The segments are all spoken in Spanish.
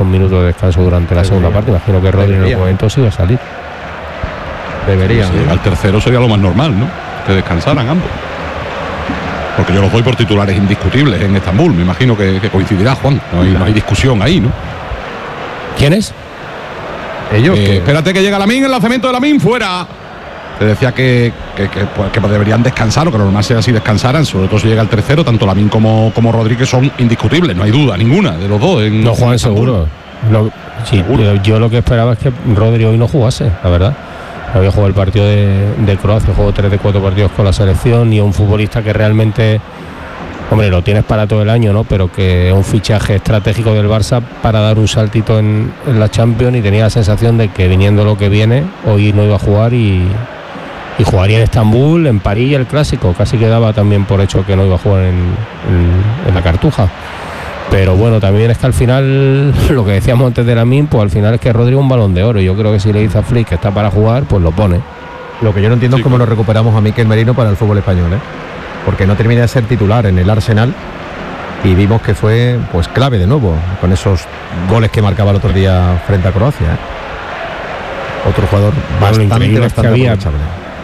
esos minutos de descanso durante la segunda parte. Imagino que Rodri en el momento sí va a salir. Debería. Si llega al tercero sería lo más normal, ¿no? Que descansaran ambos. Porque yo los doy por titulares indiscutibles en Estambul. Me imagino que coincidirá, Juan. No hay discusión ahí, ¿no? ¿Quiénes? Ellos. Espérate que llega Lamine, el lanzamiento de Lamine, fuera. Te decía que deberían descansar, o que lo normal sea así descansaran, sobre todo si llega el tercero, tanto Lamine como Rodríguez son indiscutibles, no hay duda ninguna de los dos. No juegan seguro. Seguro. Yo lo que esperaba es que Rodri hoy no jugase, la verdad. Había jugado el partido de Croacia, jugó 3 de 4 partidos con la selección, y un futbolista que realmente, hombre, lo tienes para todo el año, ¿no? Pero que es un fichaje estratégico del Barça para dar un saltito en la Champions, y tenía la sensación de que viniendo lo que viene, hoy no iba a jugar y jugaría en Estambul, en París, el clásico. Casi quedaba también por hecho que no iba a jugar en la Cartuja. Pero bueno, también es que al final, lo que decíamos antes de Lamine, pues al final es que Rodri es un Balón de Oro. Yo creo que si le dice a Flick que está para jugar, pues lo pone. Lo que yo no entiendo es cómo nos recuperamos a Mikel Merino para el fútbol español, ¿eh? Porque no termina de ser titular en el Arsenal, y vimos que fue pues clave de nuevo con esos goles que marcaba el otro día frente a Croacia, ¿eh? Otro jugador bastante aprovechable.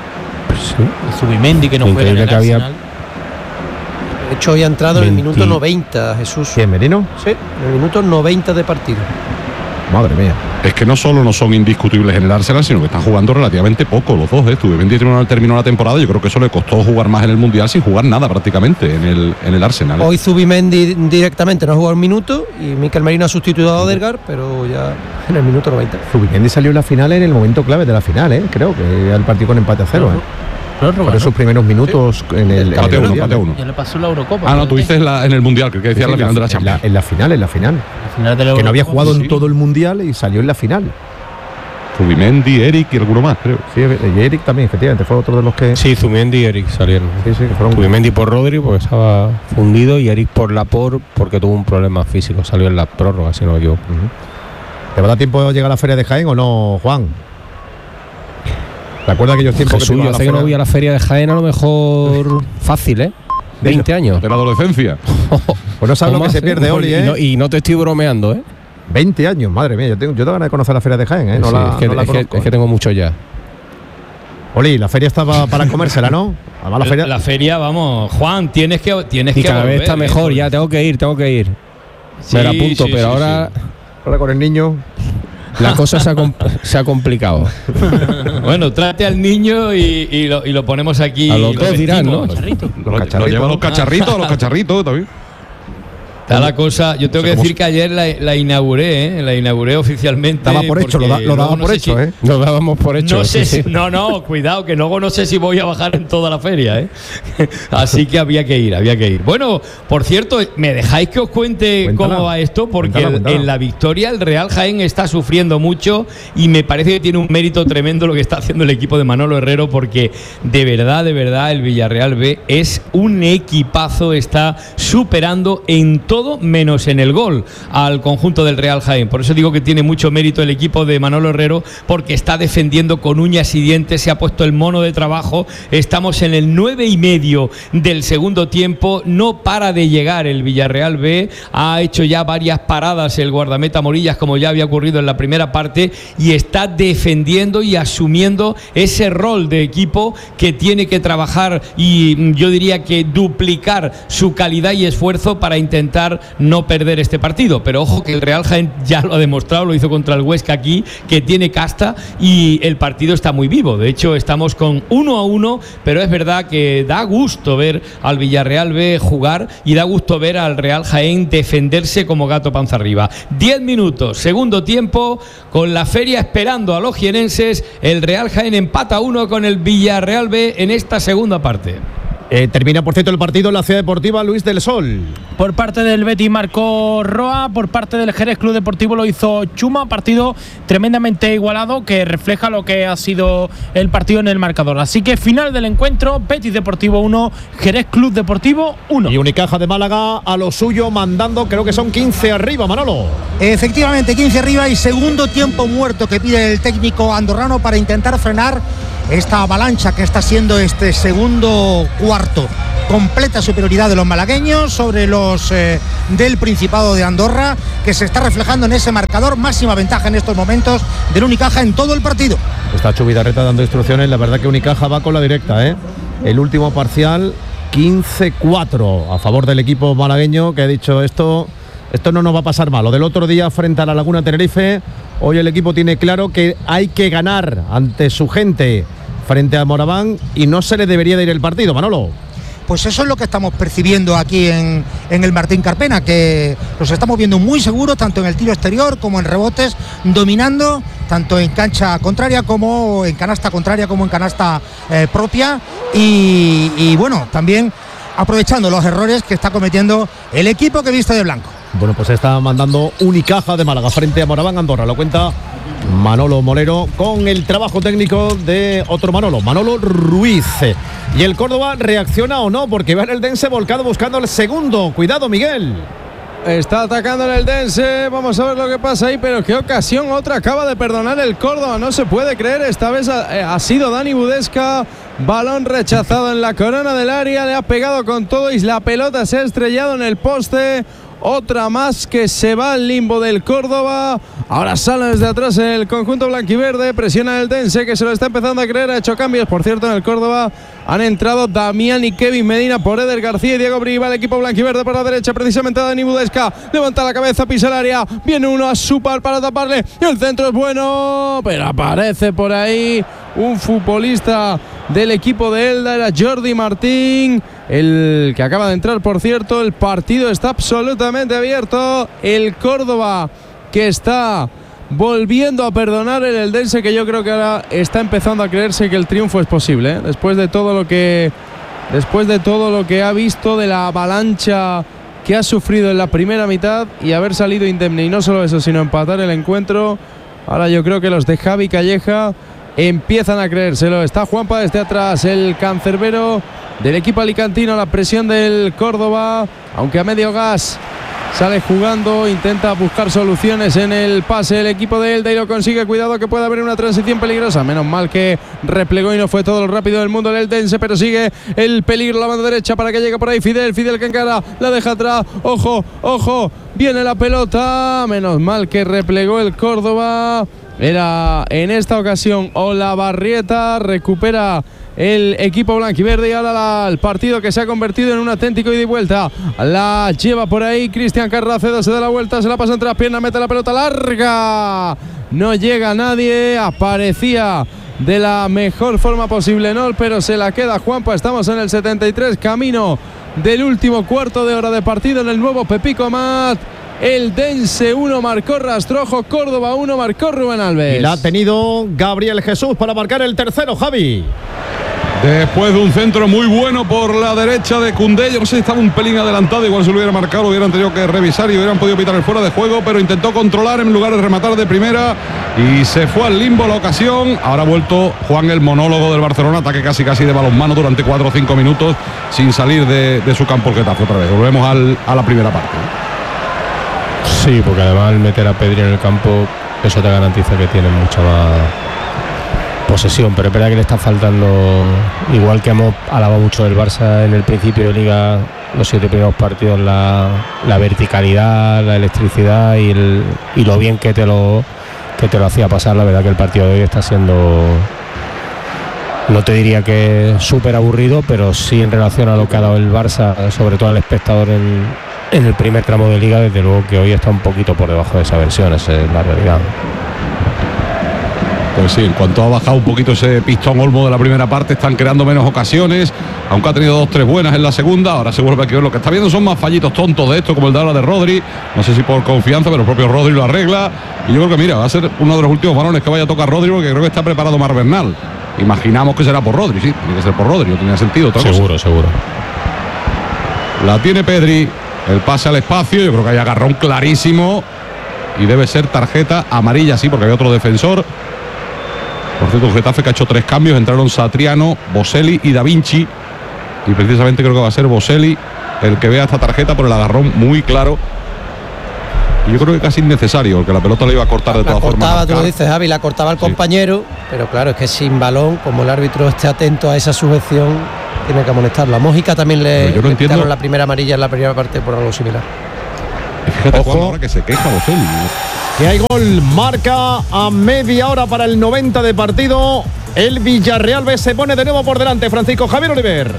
Sí. Zubimendi, que no juega en el Arsenal. De hecho, hoy ha entrado en el minuto 90, Jesús. ¿Quién, Merino? Sí, en el minuto 90 de partido. Madre mía. Es que no solo no son indiscutibles en el Arsenal, sino que están jugando relativamente poco los dos, ¿eh? Zubimendi terminó la temporada, yo creo que eso le costó jugar más en el Mundial sin jugar nada prácticamente en el Arsenal, ¿eh? Hoy Zubimendi directamente no ha jugado un minuto, y Mikel Merino ha sustituido a Odegaard, pero ya en el minuto 90. Zubimendi salió en la final en el momento clave de la final, ¿eh? Creo que el partido con empate a 0, ¿eh? Por esos primeros minutos en el empate 1. Ya le pasó la Eurocopa. No, tú dices en el Mundial, que decía la final de la Champions. En la final. Que no había jugado en todo el Mundial y salió en la final. Zubimendi, Eric y alguno más, creo. Sí, y Eric también, efectivamente, fue otro de los que... Sí, Zubimendi y Eric salieron. Sí, que fueron... Zubimendi por Rodri, porque estaba fundido, y Eric por Laporte, porque tuvo un problema físico. Salió en la prórroga, si no me equivoco. ¿Te va a dar tiempo de llegar a la Feria de Jaén o no, Juan? ¿Te acuerdas aquellos tiempos Jesús, yo hace que no voy a la Feria de Jaén, a lo mejor fácil, ¿eh? 20 años. De la adolescencia. Pues no sabes lo que se pierde, Oli, ¿eh? Y no te estoy bromeando, ¿eh? 20 años, madre mía. Yo tengo ganas de conocer la Feria de Jaén, ¿eh? Es que tengo mucho ya. Oli, la feria estaba para comérsela, ¿no? Además, la feria, vamos, Juan, tienes que y cada vez está mejor, ya tengo que ir. Me la apunto, pero ahora con el niño... La cosa se ha complicado. Bueno, trate al niño y lo ponemos aquí. A los dos dirán, ¿no? Los cacharritos también. Está la cosa. Yo tengo que decir que ayer la inauguré oficialmente. Daba por hecho, lo daba por hecho, ¿eh? Lo dábamos por hecho. No sé si, no, cuidado, que luego no sé si voy a bajar en toda la feria, ¿eh? Así que había que ir. Bueno, por cierto, ¿me dejáis que os cuente cómo va esto? Porque en la victoria el Real Jaén está sufriendo mucho, y me parece que tiene un mérito tremendo lo que está haciendo el equipo de Manolo Herrero, porque de verdad el Villarreal B es un equipazo, está superando en todo menos en el gol al conjunto del Real Jaén. Por eso digo que tiene mucho mérito el equipo de Manolo Herrero, porque está defendiendo con uñas y dientes, se ha puesto el mono de trabajo. Estamos en el 9:30 del segundo tiempo, no para de llegar el Villarreal B, ha hecho ya varias paradas el guardameta Morillas, como ya había ocurrido en la primera parte, y está defendiendo y asumiendo ese rol de equipo que tiene que trabajar, y yo diría que duplicar su calidad y esfuerzo para intentar no perder este partido. Pero ojo que el Real Jaén ya lo ha demostrado, lo hizo contra el Huesca aquí, que tiene casta, y el partido está muy vivo. De hecho, estamos con 1-1, pero es verdad que da gusto ver al Villarreal B jugar, y da gusto ver al Real Jaén defenderse como gato panza arriba. 10 minutos, segundo tiempo, con la feria esperando a los jienenses. El Real Jaén empata 1 con el Villarreal B en esta segunda parte. Termina, por cierto, el partido en la Ciudad Deportiva Luis del Sol. Por parte del Betis marcó Roa, por parte del Jerez Club Deportivo lo hizo Chuma. Partido tremendamente igualado que refleja lo que ha sido el partido en el marcador. Así que final del encuentro, Betis Deportivo 1, Jerez Club Deportivo 1. Y Unicaja de Málaga a lo suyo, mandando, creo que son 15 arriba, Manolo. Efectivamente, 15 arriba, y segundo tiempo muerto que pide el técnico andorrano para intentar frenar esta avalancha que está siendo este segundo cuarto. Completa superioridad de los malagueños sobre los del Principado de Andorra, que se está reflejando en ese marcador. Máxima ventaja en estos momentos del Unicaja en todo el partido. Está Chubidarreta dando instrucciones. La verdad que Unicaja va con la directa, ¿eh? El último parcial 15-4 a favor del equipo malagueño, que ha dicho esto no nos va a pasar mal. Lo del otro día frente a la Laguna Tenerife, hoy el equipo tiene claro que hay que ganar ante su gente frente a Moraván y no se le debería de ir el partido, Manolo. Pues eso es lo que estamos percibiendo aquí en el Martín Carpena, que los estamos viendo muy seguros, tanto en el tiro exterior como en rebotes, dominando tanto en cancha contraria como en canasta contraria como en canasta propia y bueno, también aprovechando los errores que está cometiendo el equipo que viste de blanco. Bueno, pues está mandando Unicaja de Málaga frente a Moraván Andorra. Lo cuenta Manolo Molero con el trabajo técnico de otro Manolo Ruiz. ¿Y el Córdoba reacciona o no? Porque va el Eldense volcado buscando el segundo. Cuidado, Miguel. Está atacando el Eldense, vamos a ver lo que pasa ahí, pero qué ocasión otra acaba de perdonar el Córdoba, no se puede creer, esta vez ha sido Dani Budesca, balón rechazado en la corona del área, le ha pegado con todo y la pelota se ha estrellado en el poste. Otra más que se va al limbo del Córdoba. Ahora sale desde atrás el conjunto blanquiverde. Presiona el Dense, que se lo está empezando a creer. Ha hecho cambios, por cierto, en el Córdoba. Han entrado Damián y Kevin Medina por Eder García y Diego Briva. El equipo blanquiverde por la derecha, precisamente Dani Budesca. Levanta la cabeza, pisa el área. Viene uno a su par para taparle. El centro es bueno, pero aparece por ahí un futbolista del equipo de Elda, era Jordi Martín, el que acaba de entrar, por cierto. El partido está absolutamente abierto. El Córdoba, que está volviendo a perdonar el Eldense, que yo creo que ahora está empezando a creerse que el triunfo es posible, ¿eh? Después de todo lo que ha visto, de la avalancha que ha sufrido en la primera mitad y haber salido indemne, y no solo eso, sino empatar el encuentro. Ahora yo creo que los de Javi Calleja empiezan a creérselo. Está Juanpa desde atrás, el cancerbero del equipo alicantino. La presión del Córdoba, aunque a medio gas, sale jugando, intenta buscar soluciones en el pase el equipo de Elda y lo consigue. Cuidado que puede haber una transición peligrosa, menos mal que replegó y no fue todo lo rápido del mundo el Eldense, pero sigue el peligro, la banda derecha para que llegue por ahí Fidel que encara, la deja atrás, ojo, viene la pelota, menos mal que replegó el Córdoba. Era en esta ocasión Olavarrieta, recupera el equipo blanquiverde y ahora el partido, que se ha convertido en un auténtico ida y vuelta. La lleva por ahí Cristian Carracedo, se da la vuelta, se la pasa entre las piernas, mete la pelota larga, no llega nadie, aparecía de la mejor forma posible Nol, pero se la queda Juanpa. Estamos en el 73, camino del último cuarto de hora de partido en el nuevo Pepico Mat. El Dense 1 marcó Rastrojo, Córdoba 1 marcó Rubén Alves. Y la ha tenido Gabriel Jesús para marcar el tercero, Javi. Después de un centro muy bueno por la derecha de Koundé, yo no sé si estaba un pelín adelantado, igual se lo hubiera marcado, lo hubieran tenido que revisar y hubieran podido pitar el fuera de juego, pero intentó controlar en lugar de rematar de primera y se fue al limbo la ocasión. Ahora ha vuelto Juan, el monólogo del Barcelona, ataque casi de balonmano durante 4 o 5 minutos sin salir de su campo el Getafe otra vez. Volvemos a la primera parte. Sí, porque además al meter a Pedri en el campo, eso te garantiza que tiene mucha más posesión, pero es verdad que le está faltando, igual que hemos alabado mucho del Barça en el principio de Liga, los 7 primeros partidos, la verticalidad, la electricidad y lo bien que te lo hacía pasar. La verdad que el partido de hoy está siendo, no te diría que súper aburrido, pero sí, en relación a lo que ha dado el Barça, sobre todo al espectador en el primer tramo de Liga, desde luego que hoy está un poquito por debajo de esa versión, esa es la realidad. Pues sí, en cuanto ha bajado un poquito ese pistón Olmo de la primera parte, están creando menos ocasiones, aunque ha tenido 2-3 buenas en la segunda. Ahora se vuelve a ver, lo que está viendo son más fallitos tontos de esto, como el de ahora de Rodri, no sé si por confianza, pero el propio Rodri lo arregla, y yo creo que mira, va a ser uno de los últimos balones que vaya a tocar Rodri, porque creo que está preparado Mar Bernal. Imaginamos que será por Rodri, sí, tiene que ser por Rodri, no tenía sentido otra seguro cosa. Seguro. La tiene Pedri, el pase al espacio, yo creo que hay agarrón clarísimo y debe ser tarjeta amarilla, sí, porque había otro defensor. Por cierto, el Getafe que ha hecho 3 cambios, entraron Satriano, Boselli y Da Vinci, y precisamente creo que va a ser Boselli el que vea esta tarjeta por el agarrón muy claro Y yo creo que casi innecesario, porque la pelota le iba a cortar de todas formas. Tú lo dices, Javi, la cortaba el compañero, pero claro, es que sin balón, como el árbitro esté atento a esa sujeción, tiene que amonestarlo. A Mójica también le quitaron la primera amarilla en la primera parte por algo similar. Y fíjate Juan, ahora que se queja Boselli. Que hay gol, marca a media hora para el 90 de partido. El Villarreal B se pone de nuevo por delante. Francisco Javier Oliver.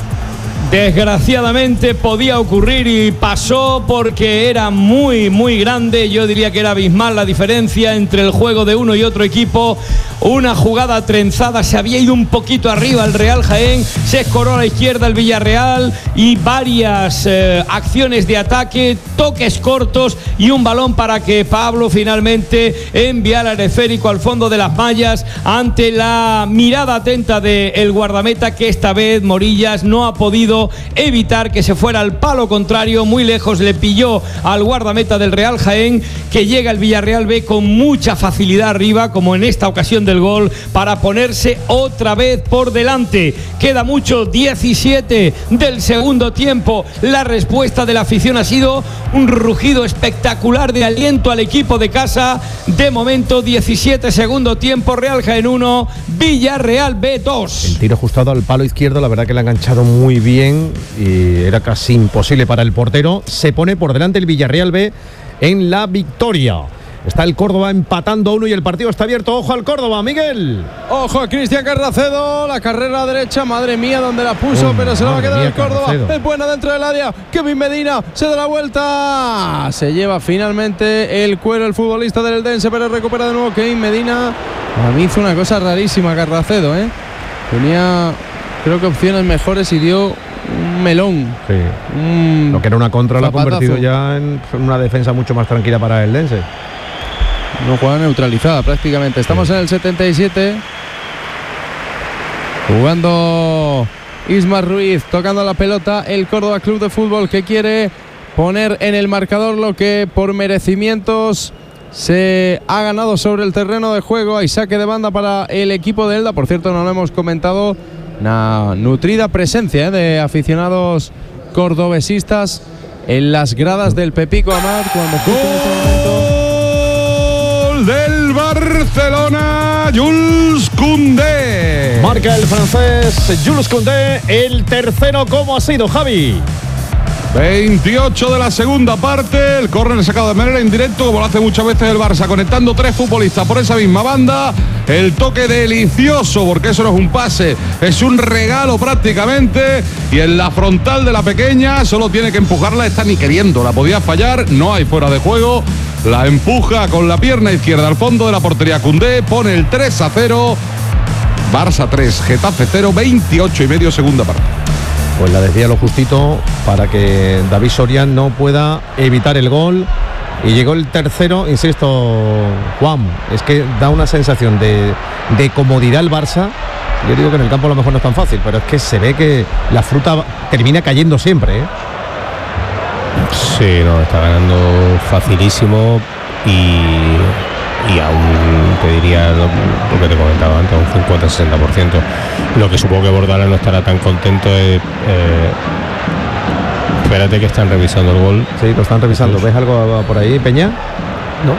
Desgraciadamente podía ocurrir y pasó porque era muy, muy grande. Yo diría que era abismal la diferencia entre el juego de uno y otro equipo. Una jugada trenzada, se había ido un poquito arriba el Real Jaén, se escoró a la izquierda el Villarreal y varias acciones de ataque, toques cortos y un balón para que Pablo finalmente enviara el esférico al fondo de las mallas ante la mirada atenta del guardameta, que esta vez Morillas no ha podido evitar que se fuera al palo contrario. Muy lejos le pilló al guardameta del Real Jaén, que llega el Villarreal B con mucha facilidad arriba, como en esta ocasión del gol, para ponerse otra vez por delante. Queda mucho, 17 del segundo tiempo. La respuesta de la afición ha sido un rugido espectacular de aliento al equipo de casa. De momento 17 segundo tiempo, Real Jaén 1, Villarreal B 2. El tiro ajustado al palo izquierdo, la verdad que le ha enganchado muy bien y era casi imposible para el portero. Se pone por delante el Villarreal B en la victoria. Está el Córdoba empatando a 1 y el partido está abierto. Ojo al Córdoba, Miguel. Ojo a Cristian Carracedo, la carrera derecha, madre mía, donde la puso, pero se la va a quedar el Córdoba. Carracedo. Es buena dentro del área. Kevin Medina se da la vuelta. Se lleva finalmente el cuero el futbolista del Eldense, pero recupera de nuevo Kevin Medina. A mí hizo una cosa rarísima Carracedo, Tenía, creo que opciones mejores y dio un melón. Sí. Lo que era una contra lo ha convertido ya en una defensa mucho más tranquila para el Eldense. Una jugada neutralizada prácticamente. Estamos en el 77. Jugando Ismar Ruiz, tocando la pelota el Córdoba Club de Fútbol, que quiere poner en el marcador lo que por merecimientos se ha ganado sobre el terreno de juego. Hay saque de banda para el equipo de Elda. Por cierto, no lo hemos comentado, una nutrida presencia de aficionados cordobesistas en las gradas del Pepico Amat, cuando justo en este momento del Barcelona, Jules Koundé. Marca el francés Jules Koundé. El tercero, ¿cómo ha sido, Javi? 28 de la segunda parte. El córner sacado de manera indirecta, como lo hace muchas veces el Barça, conectando 3 futbolistas por esa misma banda. El toque delicioso, porque eso no es un pase, es un regalo prácticamente. Y en la frontal de la pequeña, solo tiene que empujarla, está ni queriendo, la podía fallar, no hay fuera de juego. La empuja con la pierna izquierda al fondo de la portería Koundé, pone el 3-0. Barça 3, Getafe 0, 28 y medio segunda parte. Pues la desvía lo justito para que David Soria no pueda evitar el gol. Y llegó el tercero, insisto, Juan, es que da una sensación de comodidad el Barça. Yo digo que en el campo a lo mejor no es tan fácil, pero es que se ve que la fruta termina cayendo siempre, Sí, no, está ganando facilísimo y aún te diría lo que te comentaba antes, un 50-60%. Lo que supongo que Bordalás no estará tan contento es... espérate que están revisando el gol. Sí, lo están revisando. ¿Ves algo por ahí, Peña? No.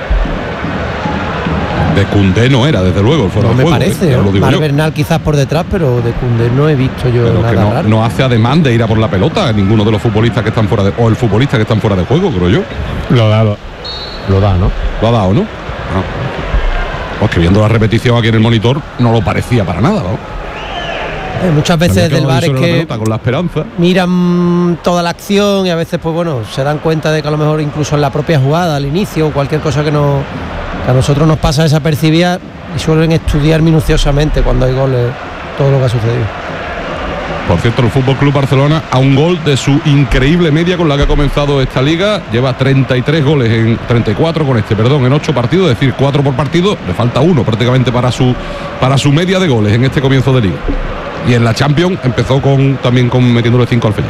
De Koundé no era, desde luego. No me parece. Mar Bernal quizás por detrás, pero de Koundé no he visto yo pero nada raro. No hace ademán de ir a por la pelota ninguno de los futbolistas que están fuera de... O el futbolista que están fuera de juego, creo yo. Lo da, ¿no? Lo ha dado, ¿no? Pues que viendo la repetición aquí en el monitor no lo parecía para nada, ¿no? Muchas veces del VAR es que con la esperanza miran toda la acción y a veces pues bueno, se dan cuenta de que a lo mejor incluso en la propia jugada, al inicio o cualquier cosa que a nosotros nos pasa desapercibida, y suelen estudiar minuciosamente cuando hay goles todo lo que ha sucedido. Por cierto, el Fútbol Club Barcelona, a un gol de su increíble media con la que ha comenzado esta liga, lleva 33 goles en 34 en 8 partidos, es decir, 4 por partido, le falta 1 prácticamente para su media de goles en este comienzo de liga. Y en la Champions empezó también metiéndole 5 al final.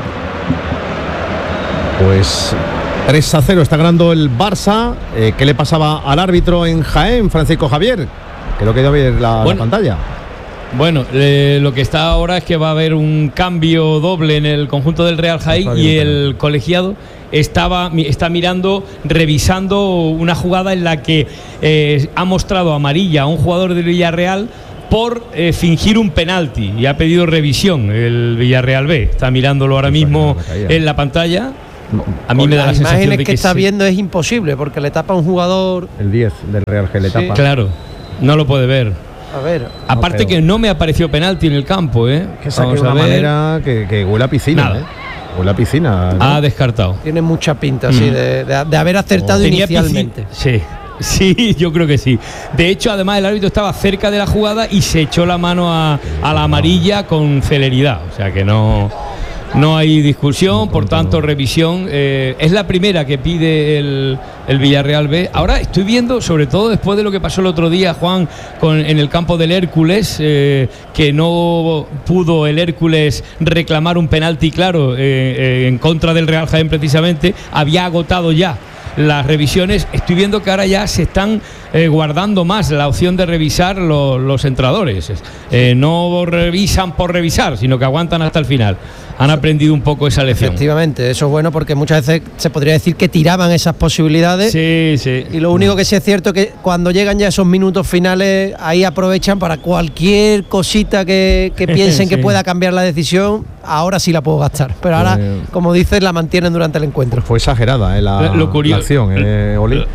Pues 3-0 está ganando el Barça. ¿Qué le pasaba al árbitro en Jaén, Francisco Javier? Que lo quedó bien la pantalla. Bueno, lo que está ahora es que va a haber un cambio doble en el conjunto del Real Jaén y el colegiado está mirando, revisando una jugada en la que ha mostrado amarilla a un jugador del Villarreal por fingir un penalti y ha pedido revisión el Villarreal B. Está mirándolo ahora mismo en la pantalla. A mí me da la sensación de que está viendo es imposible porque le tapa a un jugador. El 10 del Real Jaén le tapa. Claro, no lo puede ver. A ver. Aparte que no me apareció penalti en el campo, Que saque de una manera que huele a piscina. Nada. Huele a piscina, ¿no? Ha descartado. Tiene mucha pinta, sí, de haber acertado inicialmente. Sí, yo creo que sí. De hecho, además, el árbitro estaba cerca de la jugada y se echó la mano a la amarilla con celeridad. O sea que no hay discusión, por tanto, revisión. Es la primera que pide el Villarreal B. Ahora estoy viendo, sobre todo después de lo que pasó el otro día, Juan, en el campo del Hércules, que no pudo el Hércules reclamar un penalti claro en contra del Real Jaén precisamente, había agotado ya las revisiones. Estoy viendo que ahora ya se están guardando más la opción de revisar los entradores. No revisan por revisar, sino que aguantan hasta el final. Han aprendido un poco esa lección. Efectivamente, eso es bueno porque muchas veces se podría decir que tiraban esas posibilidades. Sí. Y lo único que sí es cierto es que cuando llegan ya esos minutos finales, ahí aprovechan para cualquier cosita que piensen que pueda cambiar la decisión. Ahora sí la puedo gastar. Pero ahora, como dices, la mantienen durante el encuentro. Fue exagerada la acción, Oli.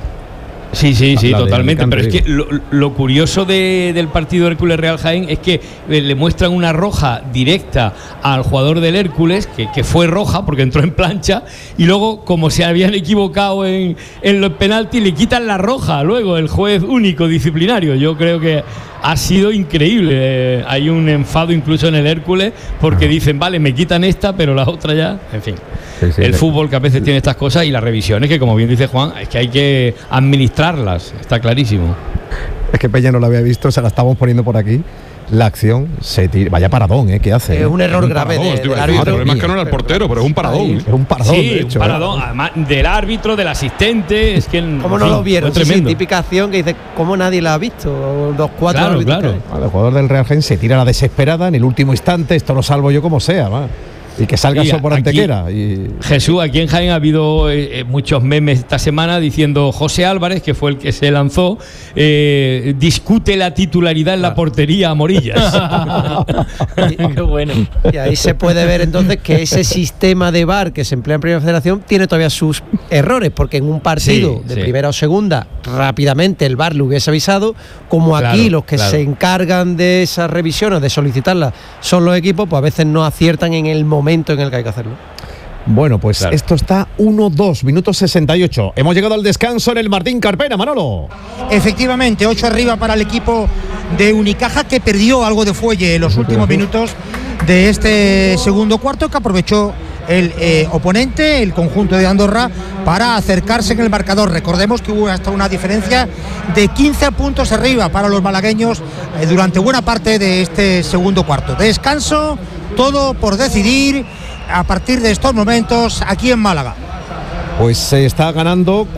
Sí, totalmente. Pero es que lo curioso del partido Hércules Real Jaén es que le muestran una roja directa al jugador del Hércules, que fue roja porque entró en plancha, y luego, como se habían equivocado en los penaltis, le quitan la roja luego el juez único disciplinario. Yo creo que ha sido increíble. Hay un enfado incluso en el Hércules porque dicen, vale, me quitan esta, pero la otra ya, en fin. El fútbol que a veces tiene estas cosas y las revisiones que, como bien dice Juan, es que hay que administrarlas, está clarísimo. Es que Peña no lo había visto, se la estamos poniendo por aquí. La acción se tira. Vaya paradón, ¿qué hace? Es un error grave del árbitro. El problema es que no era el portero, pero es un paradón. Es un paradón, sí, de hecho. Un paradón, además del árbitro, del asistente. Es que ¿cómo no lo vieron? Sí, típica acción que dice, ¿cómo nadie la ha visto? Los cuatro árbitros. Claro. El jugador del Real Jaén se tira a la desesperada en el último instante. Esto lo salvo yo como sea, va. Y que salga eso por Antequera. Jesús, aquí en Jaén ha habido muchos memes esta semana diciendo José Álvarez, que fue el que se lanzó, discute la titularidad en la portería a Morillas. Qué bueno. Y ahí se puede ver entonces que ese sistema de VAR que se emplea en Primera Federación tiene todavía sus errores, porque en un partido de primera o segunda rápidamente el VAR le hubiese avisado, como aquí los que se encargan de esas revisiones, de solicitarlas, son los equipos, pues a veces no aciertan en el momento en el que hay que hacerlo. Bueno, pues esto está 1-2, minutos 68. Hemos llegado al descanso en el Martín Carpena, Manolo. Efectivamente, 8 arriba para el equipo de Unicaja, que perdió algo de fuelle en los últimos minutos de este segundo cuarto, que aprovechó el oponente, el conjunto de Andorra, para acercarse en el marcador. Recordemos que hubo hasta una diferencia de 15 puntos arriba para los malagueños durante buena parte de este segundo cuarto. Descanso, todo por decidir a partir de estos momentos aquí en Málaga. Pues se está ganando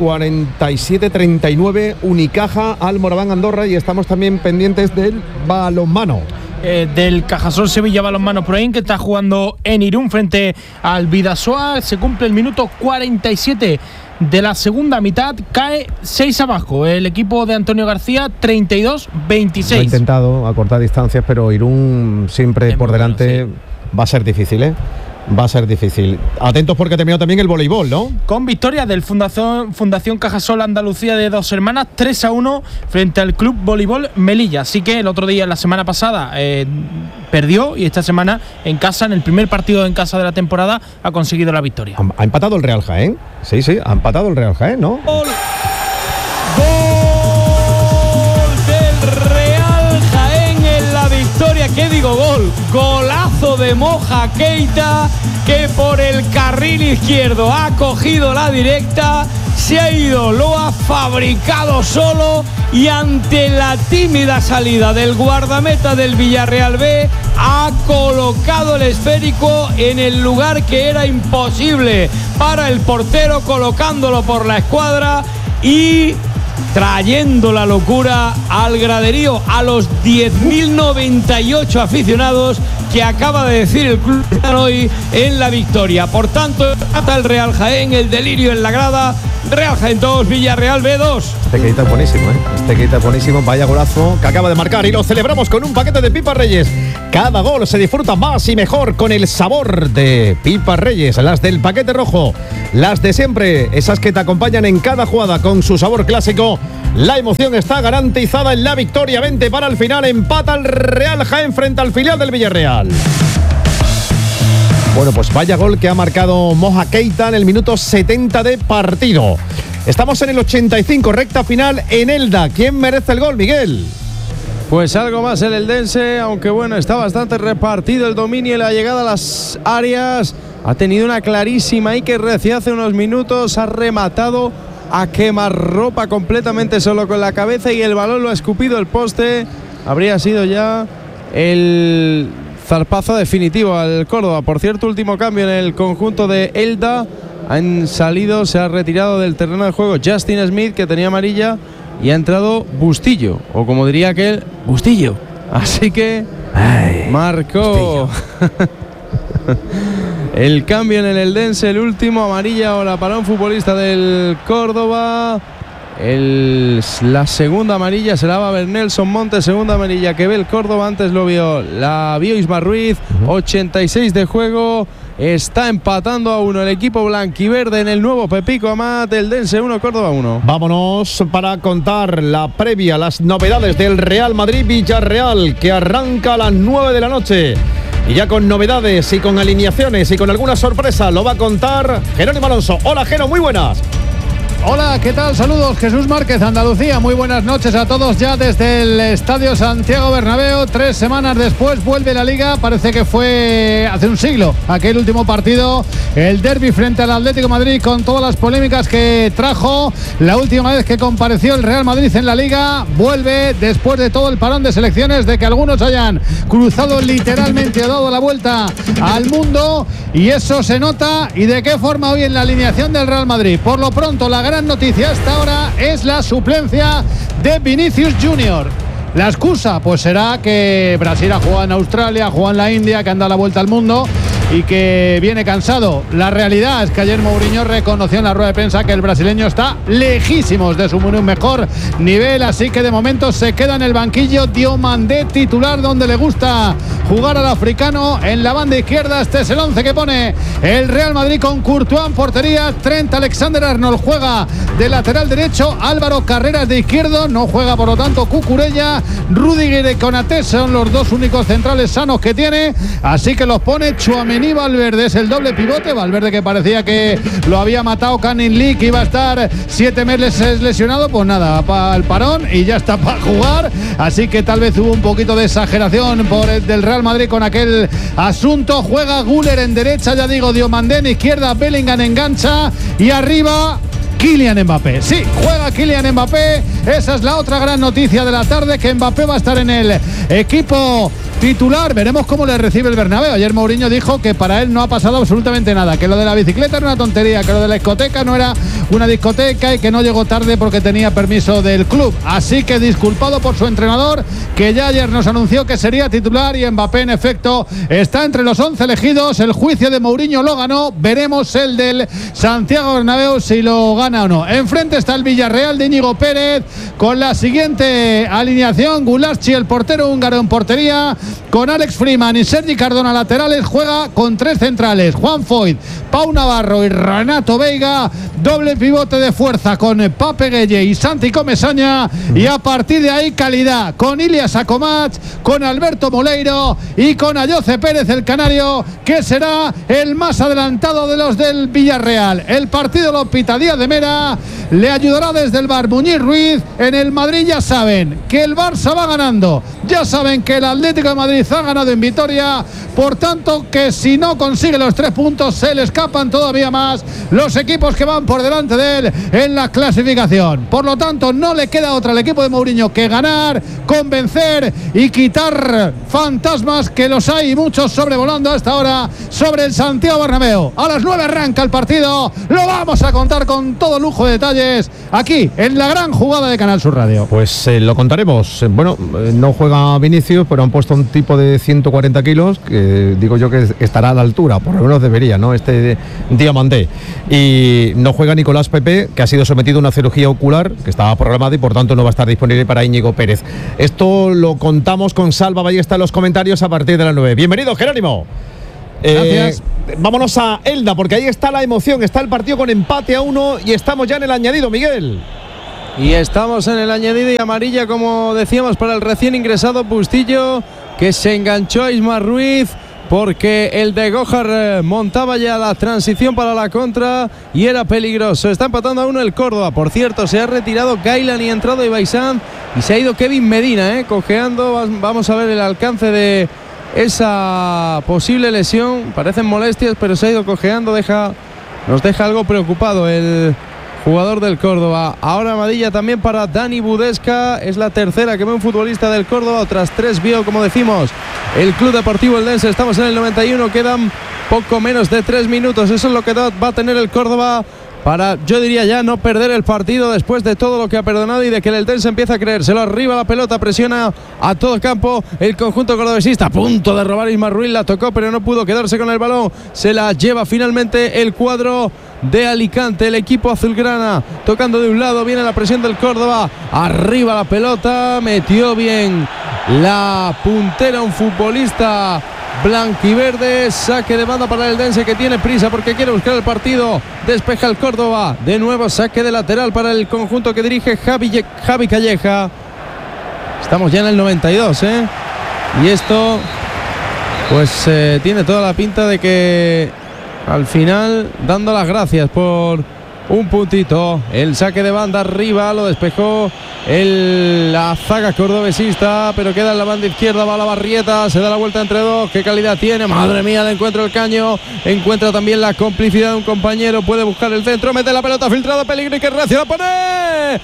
47-39 Unicaja al Moraván Andorra, y estamos también pendientes del balonmano. Del Cajasol Sevilla Balonmano Proin, que está jugando en Irún frente al Bidasoa. Se cumple el minuto 47 de la segunda mitad, cae 6 abajo el equipo de Antonio García, 32-26. Ha intentado acortar distancias, pero Irún siempre por delante. Va a ser difícil, Va a ser difícil. Atentos porque ha terminado también el voleibol, ¿no? Con victoria del Fundación Cajasol Andalucía de Dos Hermanas, 3-1 frente al Club Voleibol Melilla. Así que el otro día, la semana pasada, perdió, y esta semana en casa, en el primer partido en casa de la temporada, ha conseguido la victoria. ¿Ha empatado el Real Jaén? Sí, ha empatado el Real Jaén, ¿no? ¡Gol del Real Jaén en la victoria! ¿Qué digo? Golazo de Moja Keita, que por el carril izquierdo ha cogido la directa, se ha ido, lo ha fabricado solo, y ante la tímida salida del guardameta del Villarreal B ha colocado el esférico en el lugar que era imposible para el portero, colocándolo por la escuadra, y trayendo la locura al graderío, a los 10.098 aficionados que acaba de decir el club hoy en la victoria. Por tanto, hasta el Real Jaén, el delirio en la grada. Real Jaén 2, Villarreal B2. Este quita es buenísimo, ¿eh? Este quita es buenísimo. Vaya golazo que acaba de marcar y lo celebramos con un paquete de Pipas Reyes. Cada gol se disfruta más y mejor con el sabor de Pipas Reyes. Las del paquete rojo, las de siempre, esas que te acompañan en cada jugada con su sabor clásico. La emoción está garantizada en la victoria. 20 para el final. Empata el Real Jaén frente al filial del Villarreal. Bueno, pues vaya gol que ha marcado Moja Keita en el minuto 70 de partido. Estamos en el 85, recta final en Elda. ¿Quién merece el gol, Miguel? Pues algo más el eldense, aunque bueno, está bastante repartido el dominio y la llegada a las áreas. Ha tenido una clarísima Iker Reci hace unos minutos, ha rematado a quemarropa completamente solo con la cabeza y el balón lo ha escupido el poste. Habría sido ya el zarpazo definitivo al Córdoba. Por cierto, último cambio en el conjunto de Elda. Se ha retirado del terreno de juego Justin Smith, que tenía amarilla, y ha entrado Bustillo, o como diría aquel, Bustillo. Así que marcó el cambio en el eldense, el último, amarilla ahora para un futbolista del Córdoba. La segunda amarilla se la va a ver Nelson Montes, segunda amarilla que ve el Córdoba, antes la vio Ismar Ruiz. 86 de juego, está empatando a 1 el equipo blanquiverde en el nuevo Pepico Amat. Eldense 1, Córdoba 1. Vámonos para contar la previa, las novedades del Real Madrid-Villarreal, que arranca a las 9 de la noche. Y ya con novedades y con alineaciones y con alguna sorpresa lo va a contar Jerónimo Alonso. Hola, Jero, muy buenas. Hola, ¿qué tal? Saludos, Jesús Márquez, Andalucía. Muy buenas noches a todos ya desde el Estadio Santiago Bernabéu. 3 semanas después vuelve la Liga. Parece que fue hace un siglo aquel último partido, el derbi frente al Atlético de Madrid, con todas las polémicas que trajo. La última vez que compareció el Real Madrid en la Liga. Vuelve después de todo el parón de selecciones, de que algunos hayan cruzado literalmente o dado la vuelta al mundo, y eso se nota. ¿Y de qué forma hoy en la alineación del Real Madrid? Por lo pronto, la gran noticia hasta ahora es la suplencia de Vinicius Junior. La excusa pues será que Brasil ha jugado en Australia, ha jugado en la India, que han dado la vuelta al mundo y que viene cansado. La realidad es que ayer Mourinho reconoció en la rueda de prensa que el brasileño está lejísimos de su mejor nivel, así que de momento se queda en el banquillo Diomandé titular, donde le gusta jugar al africano. En la banda izquierda, este es el 11 que pone el Real Madrid, con Courtois en portería. Trent Alexander-Arnold juega de lateral derecho, Álvaro Carreras de izquierdo, no juega por lo tanto Cucurella. Rüdiger y Konaté son los dos únicos centrales sanos que tiene, así que los pone Tchouaméni. Valverde es el doble pivote. Valverde, que parecía que lo había matado Canning Lee, que iba a estar 7 meses lesionado, pues nada, para el parón y ya está para jugar. Así que tal vez hubo un poquito de exageración por el del Real Madrid con aquel asunto. Juega Güler en derecha, ya digo, Diomandé en izquierda, Bellingham engancha y arriba Kylian Mbappé. Sí, juega Kylian Mbappé. Esa es la otra gran noticia de la tarde, que Mbappé va a estar en el equipo titular. Veremos cómo le recibe el Bernabéu. Ayer Mourinho dijo que para él no ha pasado absolutamente nada, que lo de la bicicleta era una tontería, que lo de la discoteca no era una discoteca y que no llegó tarde porque tenía permiso del club. Así que disculpado por su entrenador, que ya ayer nos anunció que sería titular, y Mbappé en efecto está entre los 11 elegidos. El juicio de Mourinho lo ganó. Veremos el del Santiago Bernabéu si lo gana o no. Enfrente está el Villarreal de Íñigo Pérez con la siguiente alineación: Gulaschi, el portero húngaro, en portería, con Alex Freeman y Sergi Cardona laterales. Juega con 3 centrales: Juan Foyt, Pau Navarro y Renato Veiga. Doble pivote de fuerza con Pape Gueye y Santi Comesaña, y a partir de ahí calidad con Ilias Akomac, con Alberto Moleiro y con Ayoce Pérez, el canario, que será el más adelantado de los del Villarreal. El partido lo pita Díaz de Mera, le ayudará desde el bar Muñiz Ruiz. En el Madrid ya saben que el Barça va ganando, ya saben que el Atlético de Madrid ha ganado en Vitoria, por tanto que si no consigue los 3 puntos se le escapan todavía más los equipos que van por delante de él en la clasificación. Por lo tanto no le queda otra al equipo de Mourinho que ganar, convencer y quitar fantasmas, que los hay muchos sobrevolando hasta ahora sobre el Santiago Bernabéu. A las 9 arranca el partido, lo vamos a contar con todo lujo de detalles aquí en la gran jugada de Canal Sur Radio. Pues lo contaremos. Bueno, no juega Vinicius, pero han puesto un tipo de 140 kilos que digo yo que estará a la altura, por lo menos debería, ¿no? Este Diamandé. Y no juega Nicolás Pepe, que ha sido sometido a una cirugía ocular que estaba programada y por tanto no va a estar disponible para Íñigo Pérez. Esto lo contamos con Salva Ballesta en los comentarios a partir de las 9. Bienvenido, Jerónimo. Gracias. Vámonos a Elda, porque ahí está la emoción, está el partido con empate a 1 y estamos ya en el añadido, Miguel. Y estamos en el añadido y amarilla, como decíamos, para el recién ingresado Bustillo, que se enganchó a Isma Ruiz porque el de Gojar montaba ya la transición para la contra y era peligroso. Está empatando a 1 el Córdoba. Por cierto, se ha retirado Gailan y ha entrado Ibaizán y se ha ido Kevin Medina, cojeando. Vamos a ver el alcance de esa posible lesión. Parecen molestias, pero se ha ido cojeando. Nos deja algo preocupado el jugador del Córdoba. Ahora amarilla también para Dani Budesca. Es la tercera que ve un futbolista del Córdoba. Otras 3 vio, como decimos, el Club Deportivo Eldense. Estamos en el 91. Quedan poco menos de 3 minutos. Eso es lo que va a tener el Córdoba para, yo diría ya, no perder el partido después de todo lo que ha perdonado y de que el Eldense empieza a creérselo. Arriba la pelota, presiona a todo campo el conjunto cordobesista. A punto de robar Isma Ruiz, la tocó pero no pudo quedarse con el balón. Se la lleva finalmente el cuadro de Alicante, el equipo azulgrana, tocando de un lado. Viene la presión del Córdoba. Arriba la pelota, metió bien la puntera un futbolista blanquiverde. Saque de banda para el Eldense, que tiene prisa porque quiere buscar el partido. Despeja el Córdoba, de nuevo saque de lateral para el conjunto que dirige Javi Calleja. Estamos ya en el 92, y esto pues tiene toda la pinta de que al final, dando las gracias por un puntito. El saque de banda arriba lo despejó la zaga cordobesista, pero queda en la banda izquierda. Va la Barrieta, se da la vuelta entre dos. Qué calidad tiene, madre mía, le encuentra el caño. Encuentra también la complicidad de un compañero. Puede buscar el centro, mete la pelota filtrada, peligro y que recio la pone.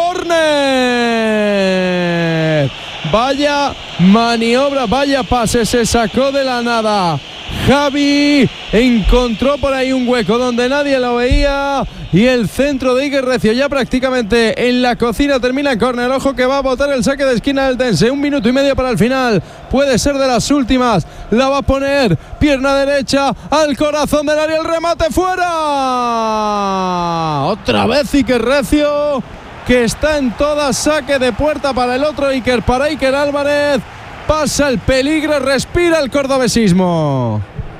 ¡Córner! Vaya maniobra, vaya pase, se sacó de la nada. Javi encontró por ahí un hueco donde nadie lo veía y el centro de Iker Recio ya prácticamente en la cocina. Termina en córner. Ojo que va a botar el saque de esquina del Eldense. 1 minuto y medio para el final. Puede ser de las últimas. La va a poner pierna derecha al corazón del área. El remate fuera. Otra vez Iker Recio, que está en todas. Saque de puerta para el otro Iker, para Iker Álvarez. Pasa el peligro, respira el cordobesismo.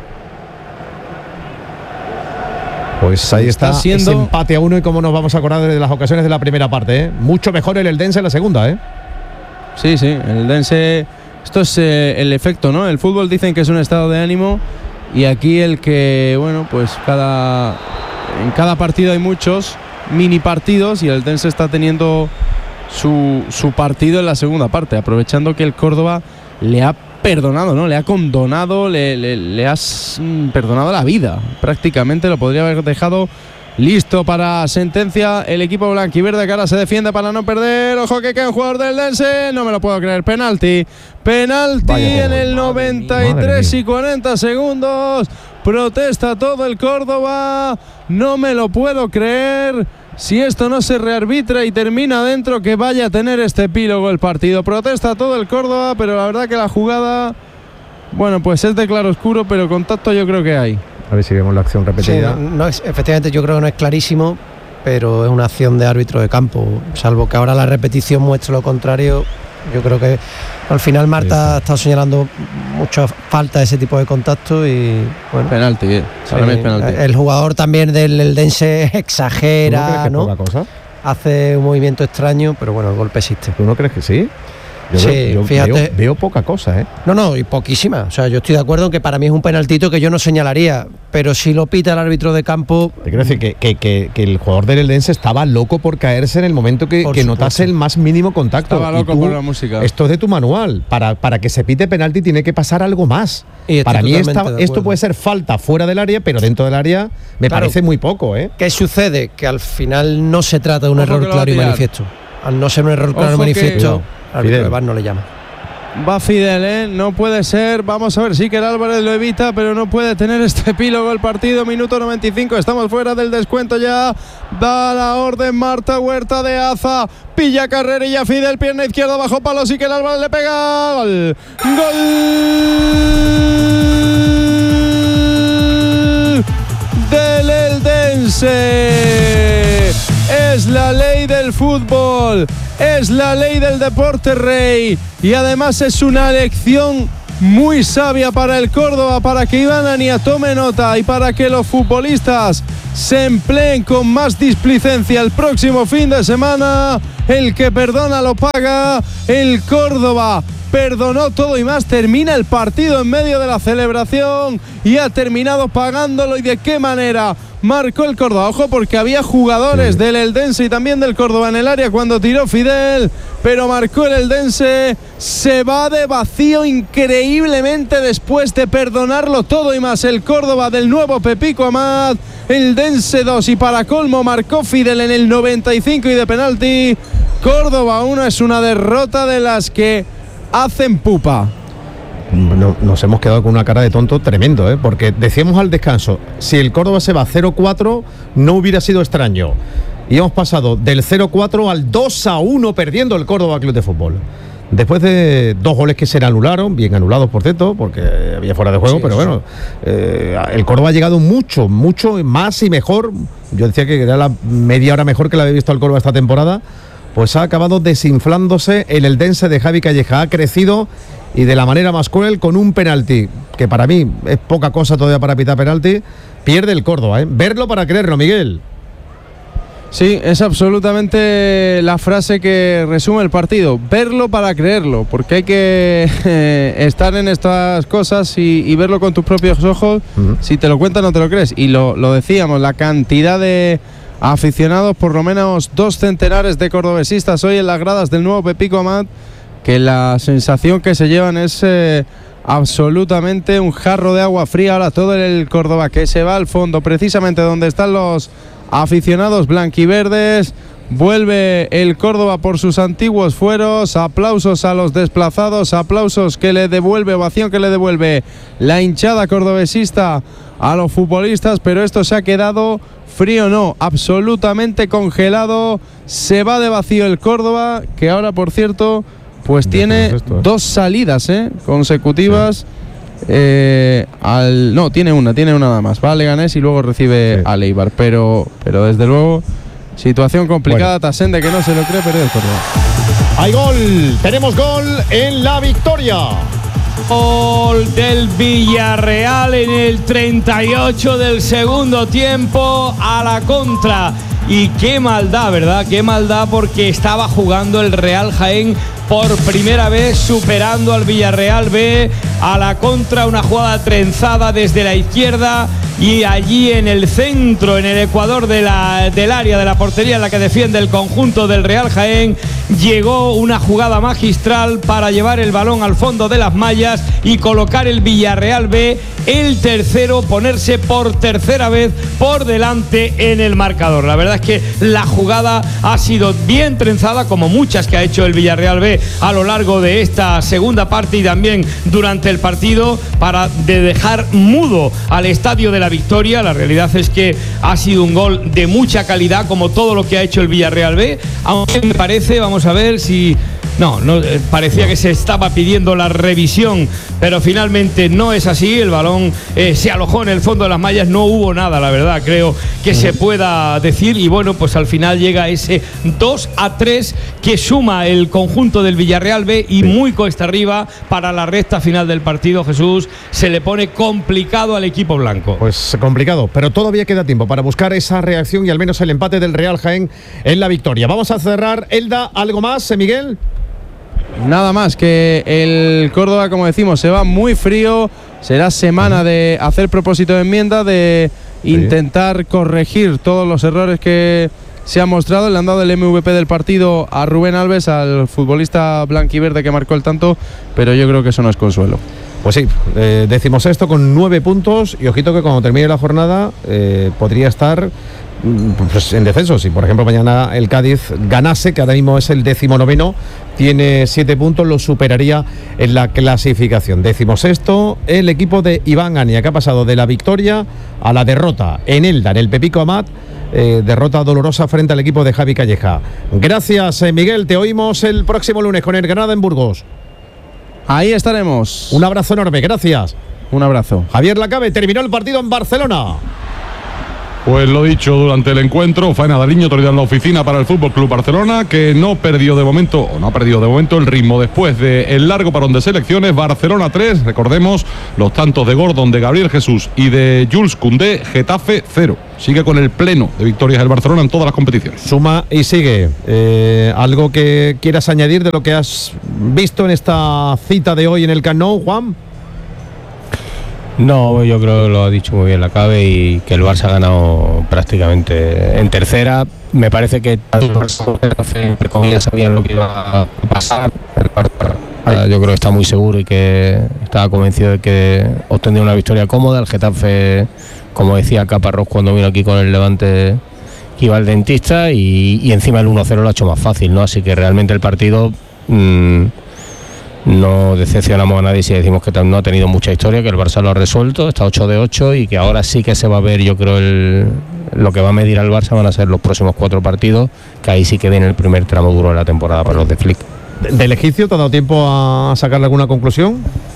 Pues ahí está ese empate a 1 y cómo nos vamos a acordar de las ocasiones de la primera parte, Mucho mejor el Eldense en la segunda, Sí, el Eldense, esto es el efecto, ¿no? El fútbol dicen que es un estado de ánimo y aquí el que, bueno, pues en cada partido hay muchos mini partidos y el Eldense está teniendo su partido en la segunda parte, aprovechando que el Córdoba le ha perdonado, ¿no? Le ha condonado, le has perdonado la vida. Prácticamente lo podría haber dejado listo para sentencia el equipo blanquiverde, que ahora se defiende para no perder. Ojo que queda un jugador del Eldense, no me lo puedo creer. Penalti en el 93 y 40 segundos. Protesta todo el Córdoba, no me lo puedo creer. Si esto no se rearbitra y termina dentro, que vaya a tener este epílogo el partido. Protesta todo el Córdoba, pero la verdad que la jugada, bueno, pues es de claroscuro, pero contacto yo creo que hay. A ver si vemos la acción repetida. Sí, no es, efectivamente yo creo que no es clarísimo, pero es una acción de árbitro de campo. Salvo que ahora la repetición muestre lo contrario. Yo creo que al final Marta ha estado señalando mucha falta de ese tipo de contacto y bueno, penalti, penalti. El jugador también del Eldense exagera, ¿No? Hace un movimiento extraño, pero bueno, el golpe existe. ¿Tú no crees que sí? Yo fíjate. Veo poca cosa, ¿eh? No, y poquísima. O sea, yo estoy de acuerdo en que para mí es un penaltito que yo no señalaría, pero si lo pita el árbitro de campo. Te quiero decir que el jugador del Eldense estaba loco por caerse en el momento que notase el más mínimo contacto. Estaba loco por la música. Esto es de tu manual. Para que se pite penalti tiene que pasar algo más. Para mí esto puede ser falta fuera del área, pero dentro del área me parece muy poco, ¿eh? ¿Qué sucede? Que al final no se trata de un error claro y manifiesto. Al no ser un error claro y manifiesto, al árbitro de VAR no le llama. Va Fidel, no puede ser. Vamos a ver, sí que el Álvarez lo evita, pero no puede tener este epílogo el partido. Minuto 95, estamos fuera del descuento ya. Da la orden Marta Huerta de Aza. Pilla carrerilla Fidel, pierna izquierda bajo palo, sí que el Álvarez le pega. Gol. Gol del Eldense. Es la ley del fútbol, es la ley del deporte rey y además es una lección muy sabia para el Córdoba, para que Iván Ania tome nota y para que los futbolistas se empleen con más displicencia el próximo fin de semana. El que perdona lo paga. El Córdoba perdonó todo y más, termina el partido en medio de la celebración y ha terminado pagándolo. ¿Y de qué manera? Marcó el Córdoba, ojo, porque había jugadores del Eldense y también del Córdoba en el área cuando tiró Fidel, pero marcó el Eldense. Se va de vacío increíblemente después de perdonarlo todo y más el Córdoba del nuevo Pepico Amat. Eldense 2 y para colmo marcó Fidel en el 95 y de penalti. Córdoba 1, es una derrota de las que hacen pupa. Nos hemos quedado con una cara de tonto tremendo, ¿eh? Porque decíamos al descanso, si el Córdoba se va 0-4 no hubiera sido extraño, y hemos pasado del 0-4 al 2-1 perdiendo el Córdoba Club de Fútbol después de 2 goles que se le anularon, bien anulados por cierto, porque había fuera de juego, sí, pero bueno, el Córdoba ha llegado mucho más y mejor. Yo decía que era la media hora mejor que la había visto el Córdoba esta temporada. Pues ha acabado desinflándose el Eldense de Javi Calleja, ha crecido y de la manera más cruel con un penalti, que para mí es poca cosa todavía para pitar penalti, pierde el Córdoba, ¿eh? Verlo para creerlo, Miguel. Sí, es absolutamente la frase que resume el partido, verlo para creerlo, porque hay que estar en estas cosas y verlo con tus propios ojos. Si te lo cuentan no te lo crees, y lo decíamos, la cantidad de aficionados, por lo menos 2 centenares de cordobesistas hoy en las gradas del nuevo Pepico Amat, que la sensación que se llevan es absolutamente un jarro de agua fría. Ahora todo el Córdoba que se va al fondo, precisamente donde están los aficionados blanquiverdes. Vuelve el Córdoba por sus antiguos fueros. Aplausos a los desplazados, aplausos que le devuelve, ovación que le devuelve la hinchada cordobesista a los futbolistas, pero esto se ha quedado frío, no, absolutamente congelado. Se va de vacío el Córdoba, que ahora por cierto pues tiene 2 salidas consecutivas. No, tiene una nada más. Va a Leganés y luego recibe a Eibar, pero desde luego situación complicada. Tasende, que no se lo cree, perdió el Córdoba. Hay gol, tenemos gol en la victoria. Gol del Villarreal en el 38 del segundo tiempo a la contra. Y qué maldad, ¿verdad? Qué maldad, porque estaba jugando el Real Jaén por primera vez, superando al Villarreal B a la contra, una jugada trenzada desde la izquierda y allí en el centro, en el ecuador del área de la portería en la que defiende el conjunto del Real Jaén, llegó una jugada magistral para llevar el balón al fondo de las mallas y colocar el Villarreal B el tercero, ponerse por tercera vez por delante en el marcador. La verdad es que la jugada ha sido bien trenzada, como muchas que ha hecho el Villarreal B a lo largo de esta segunda parte y también durante el partido, para dejar mudo al Estadio de la Victoria. La realidad es que ha sido un gol de mucha calidad, como todo lo que ha hecho el Villarreal B, aunque me parece, vamos a ver si... No, parecía que se estaba pidiendo la revisión, pero finalmente no es así. El balón se alojó en el fondo de las mallas, no hubo nada, la verdad, creo que se pueda decir. Y bueno, pues al final llega ese 2-3 que suma el conjunto del Villarreal B y muy cuesta arriba para la recta final del partido. Jesús, se le pone complicado al equipo blanco. Pues complicado, pero todavía queda tiempo para buscar esa reacción y al menos el empate del Real Jaén en la victoria. Vamos a cerrar. Elda, ¿algo más, Miguel? nada más que el Córdoba, como decimos, se va muy frío. Será semana de hacer propósito de enmienda, de intentar corregir todos los errores que se han mostrado. Le han dado el MVP del partido a Rubén Alves, al futbolista blanquiverde que marcó el tanto, pero yo creo que eso no es consuelo. Pues sí, 16º con 9 puntos, y ojito que cuando termine la jornada podría estar pues en descenso. Si por ejemplo mañana el Cádiz ganase, que ahora mismo es el 19º, tiene 7 puntos, lo superaría en la clasificación. 16º el equipo de Iván Ania, que ha pasado de la victoria a la derrota en Elda, en el Pepico Amat. Derrota dolorosa frente al equipo de Javi Calleja. Gracias, Miguel, te oímos el próximo lunes con el Granada en Burgos. Ahí estaremos. Un abrazo enorme, gracias. Un abrazo. Javier Lacabe, terminó el partido en Barcelona. Pues lo dicho durante el encuentro, Faena Dariño, autoridad en la oficina para el Fútbol Club Barcelona, que no ha perdido de momento el ritmo después del largo parón de selecciones. Barcelona 3, recordemos los tantos de Gordon, de Gabriel Jesús y de Jules Koundé. Getafe 0. Sigue con el pleno de victorias el Barcelona en todas las competiciones. Suma y sigue. ¿Algo que quieras añadir de lo que has visto en esta cita de hoy en el Camp Nou, Juan? No, yo creo que lo ha dicho muy bien Lacabe, y que el Barça ha ganado prácticamente en tercera. Me parece que entre comillas sabían lo que iba a pasar. Yo creo que está muy seguro y que estaba convencido de que obtendría una victoria cómoda. El Getafe, como decía Caparrós cuando vino aquí con el Levante, que iba al dentista, y encima el 1-0 lo ha hecho más fácil, ¿no? Así que realmente el partido no decepcionamos a nadie si decimos que no ha tenido mucha historia, que el Barça lo ha resuelto, está 8 de 8, y que ahora sí que se va a ver, yo creo, lo que va a medir al Barça van a ser los próximos 4 partidos, que ahí sí que viene el primer tramo duro de la temporada para los de Flick. ¿Del egipcio te ha dado tiempo a sacarle alguna conclusión?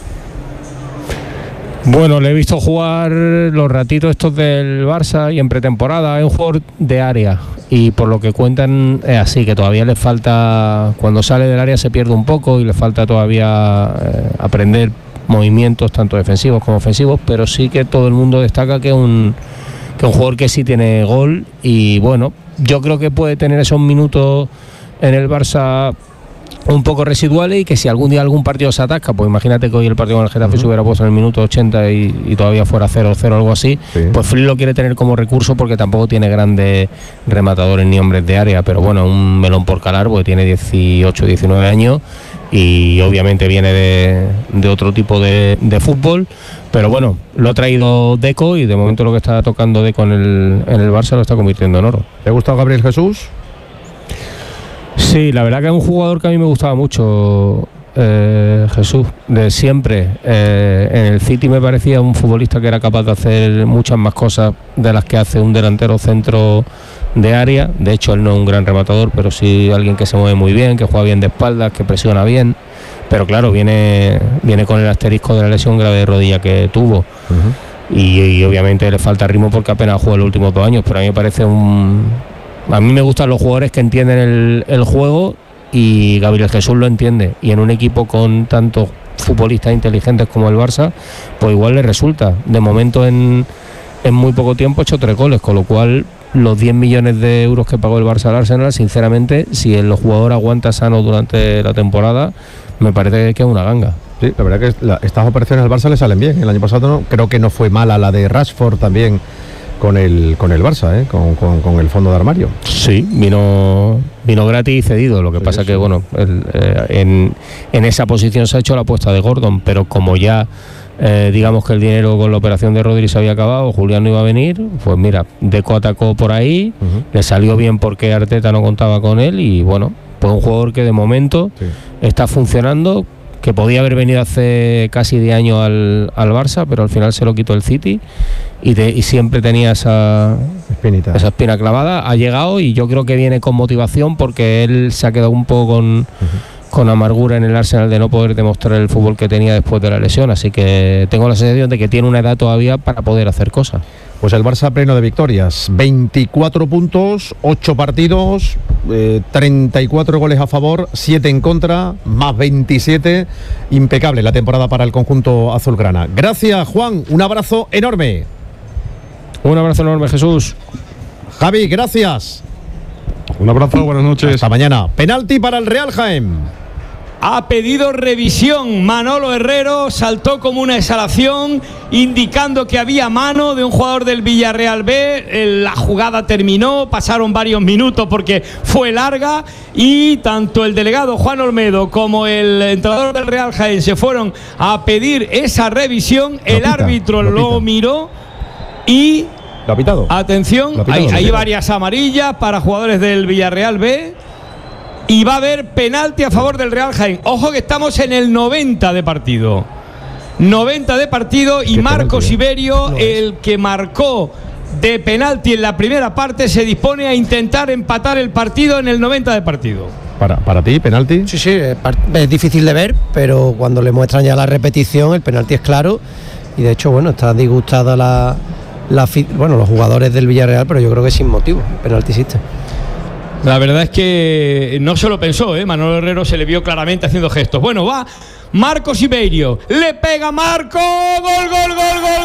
Bueno, le he visto jugar los ratitos estos del Barça y en pretemporada. Es un jugador de área, y por lo que cuentan es así, que todavía le falta, cuando sale del área se pierde un poco y le falta todavía aprender movimientos tanto defensivos como ofensivos, pero sí que todo el mundo destaca que es un jugador que sí tiene gol, y bueno, yo creo que puede tener esos minutos en el Barça un poco residuales, y que si algún día algún partido se atasca, pues imagínate que hoy el partido con el Getafe se hubiera puesto en el minuto 80 y todavía fuera 0-0 o algo así, pues Flick lo quiere tener como recurso, porque tampoco tiene grandes rematadores ni hombres de área, pero bueno, un melón por calar, porque tiene 18, 19 años y obviamente viene de otro tipo de fútbol, pero bueno, lo ha traído Deco, y de momento lo que está tocando Deco en el Barça lo está convirtiendo en oro. ¿Te ha gustado Gabriel Jesús? Sí, la verdad que es un jugador que a mí me gustaba mucho, Jesús, de siempre. En el City me parecía un futbolista que era capaz de hacer muchas más cosas de las que hace un delantero centro de área. De hecho, él no es un gran rematador, pero sí alguien que se mueve muy bien, que juega bien de espaldas, que presiona bien. Pero claro, viene con el asterisco de la lesión grave de rodilla que tuvo. Y obviamente le falta ritmo porque apenas jugó los últimos 2 años, pero a mí me parece a mí me gustan los jugadores que entienden el juego, y Gabriel Jesús lo entiende, y en un equipo con tantos futbolistas inteligentes como el Barça, pues igual le resulta. De momento en muy poco tiempo ha hecho 3 goles, con lo cual los 10 millones de euros que pagó el Barça al Arsenal, sinceramente, si el jugador aguanta sano durante la temporada, me parece que es una ganga. Sí, la verdad que estas operaciones al Barça le salen bien. El año pasado creo que no fue mala la de Rashford también con el Barça, con el fondo de armario. Sí, vino gratis y cedido. Lo que pasa que bueno, en esa posición se ha hecho la apuesta de Gordon, pero como ya digamos que el dinero con la operación de Rodri se había acabado, Julián no iba a venir, pues mira, Deco atacó por ahí, le salió bien porque Arteta no contaba con él, y bueno, pues un jugador que de momento está funcionando, que podía haber venido hace casi 10 años al Barça, pero al final se lo quitó el City, y siempre tenía esa espina clavada. Ha llegado, y yo creo que viene con motivación, porque él se ha quedado un poco con amargura en el Arsenal de no poder demostrar el fútbol que tenía después de la lesión, así que tengo la sensación de que tiene una edad todavía para poder hacer cosas. Pues el Barça pleno de victorias, 24 puntos, 8 partidos, 34 goles a favor, 7 en contra, más 27, impecable la temporada para el conjunto azulgrana. Gracias, Juan, un abrazo enorme. Un abrazo enorme, Jesús. Javi, gracias. Un abrazo, buenas noches. Hasta mañana. Penalti para el Real Jaén. ha pedido revisión. Manolo Herrero saltó como una exhalación, indicando que había mano de un jugador del Villarreal B. La jugada terminó, pasaron varios minutos porque fue larga, y tanto el delegado Juan Olmedo como el entrenador del Real Jaén se fueron a pedir esa revisión. El árbitro lo miró y... ¿Lo ha pitado? Atención, hay varias amarillas para jugadores del Villarreal B. Y va a haber penalti a favor del Real Jaén. Ojo que estamos en el 90 de partido. 90 de partido y Marcos Iberio, el que marcó de penalti en la primera parte, se dispone a intentar empatar el partido en el 90 de partido. ¿Para ti, penalti? Sí, es difícil de ver, pero cuando le muestran ya la repetición, el penalti es claro. Y de hecho, bueno, está disgustada los jugadores del Villarreal, pero yo creo que sin motivo. El penalti existe. La verdad es que no se lo pensó, Manolo Herrero se le vio claramente haciendo gestos. Bueno, va Marcos Iberio, le pega Marco, gol, gol, gol, gol.